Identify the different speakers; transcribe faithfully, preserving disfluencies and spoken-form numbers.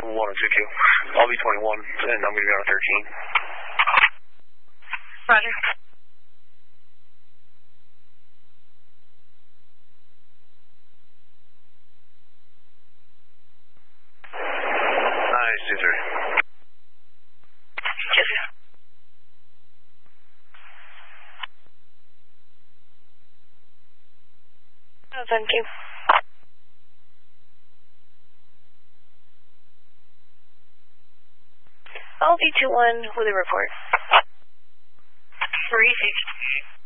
Speaker 1: one and two Q. I'll be twenty-one, and I'm going to be on a thirteen.
Speaker 2: Roger.
Speaker 1: Nice, two three.
Speaker 2: Yes, sir. Oh, thank you. I'll be two one with a report.
Speaker 3: three sixty.